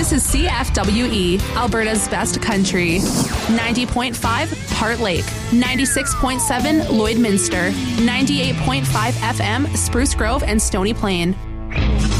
This is CFWE, Alberta's best country. 90.5 Heart Lake, 96.7 Lloydminster, 98.5 FM Spruce Grove and Stony Plain.